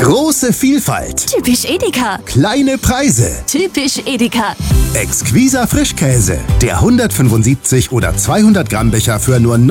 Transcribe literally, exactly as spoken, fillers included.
Große Vielfalt. Typisch Edeka. Kleine Preise. Typisch Edeka. Exquiser Frischkäse. Der hundertfünfundsiebzig oder zweihundert Gramm Becher für nur